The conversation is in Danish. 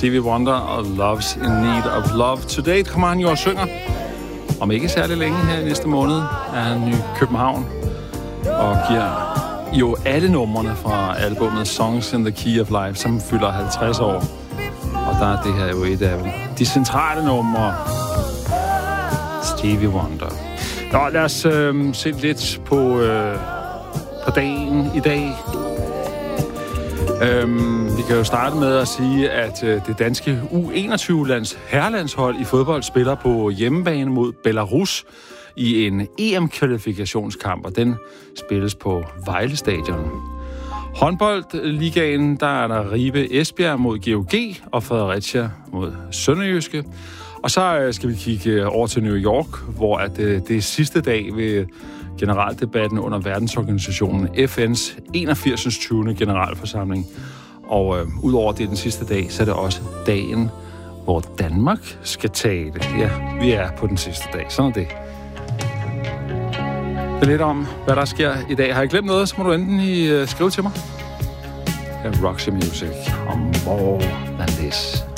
Stevie Wonder og Love's in Need of Love. Today kommer han jo og synger. Om ikke særlig længe her i næste måned er han i København og giver jo alle numrene fra albumet Songs in the Key of Life, som fylder 50 år. Og der er det her jo et af de centrale numre. Stevie Wonder. Nå, lad os se lidt på dagen i dag. Vi kan jo starte med at sige, at det danske U21-lands herrelandshold i fodbold spiller på hjemmebane mod Belarus i en EM-kvalifikationskamp, og den spilles på Vejle Stadion. Håndboldligaen, der er der Ribe Esbjerg mod GOG og Fredericia mod Sønderjyske. Og så skal vi kigge over til New York, hvor det er sidste dag ved generaldebatten under verdensorganisationen FN's 81. 20. generalforsamling. Og udover det den sidste dag, så er det også dagen, hvor Danmark skal tale. Ja, vi er på den sidste dag. Sådan er det. Det er lidt om, hvad der sker i dag. Har jeg glemt noget, så må du enten skrive til mig. Roxy Music og More Than This.